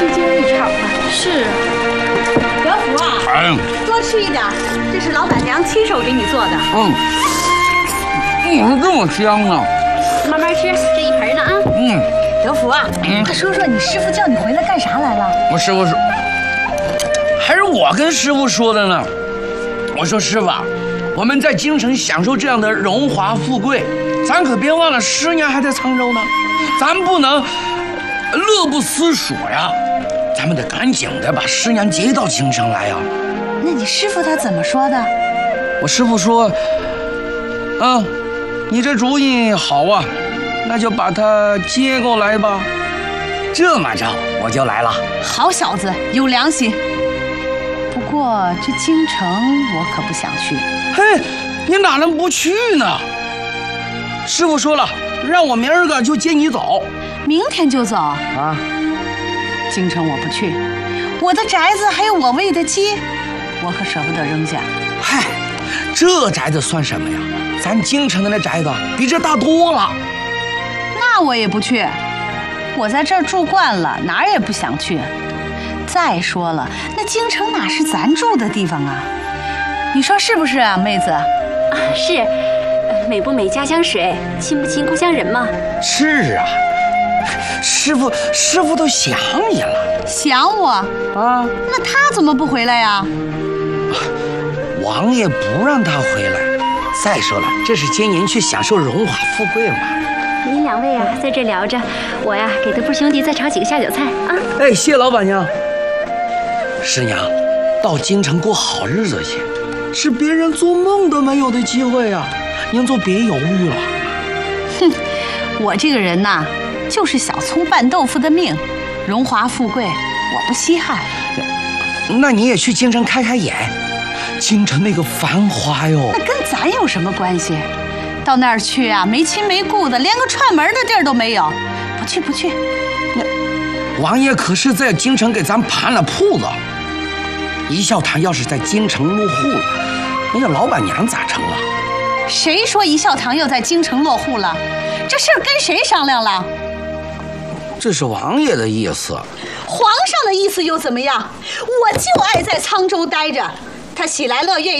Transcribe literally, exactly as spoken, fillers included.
吃京一炒吧。 是。 德福啊， 嗯， 多吃一点，这是老板娘亲手给你做的。 嗯，嗯，这么香啊！ 慢慢吃，这一盆呢啊。 嗯， 德福啊， 嗯快说说你师傅叫你回来干啥来了？ 我师傅说，还是我跟师傅说的呢。我说师傅，我们在京城享受这样的荣华富贵，咱可别忘了师娘还在沧州呢，咱不能乐不思蜀呀。咱们得赶紧的把师娘接到京城来呀。 那你师傅他怎么说的？ 我师傅说，啊，你这主意好啊，那就把她接过来吧。这么着，我就来了。 好小子，有良心。不过这京城我可不想去。 嘿，你哪能不去呢？师傅说了，让我明儿个就接你走。 明天就走啊？ 京城我不去，我的宅子还有我喂的鸡，我可舍不得扔下。 嗨，这宅子算什么呀？咱京城的那宅子比这大多了。 那我也不去，我在这儿住惯了，哪儿也不想去。再说了，那京城哪是咱住的地方啊？你说是不是啊，妹子？ 啊，是。呃美不美家乡水，亲不亲故乡人嘛。 是啊，师傅，师傅都想你了。 想我啊？那他怎么不回来呀？ 王爷不让他回来。再说了，这是接您去享受荣华富贵嘛。 您两位啊，在这聊着，我呀给德福兄弟再炒几个下酒菜啊。 哎，谢老板娘。师娘，到京城过好日子去，是别人做梦都没有的机会啊！您就别犹豫了。 哼，我这个人呐，就是小葱拌豆腐的命，荣华富贵我不稀罕。 那你也去京城开开眼，京城那个繁华哟。 那跟咱有什么关系？到那儿去啊，没亲没故的，连个串门的地儿都没有。不去不去。 那王爷可是在京城给咱盘了铺子。一笑堂要是在京城落户了，那这老板娘咋成啊？ 谁说一笑堂要在京城落户了？这事儿跟谁商量了？ 这是王爷的意思。 皇上的意思又怎么样？我就爱在沧州待着，他喜来乐业。